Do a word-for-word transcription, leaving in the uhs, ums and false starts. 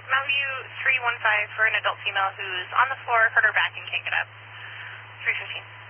Mountain View three one five for an adult female who's on the floor, hurt her back and can't get up. three fifteen.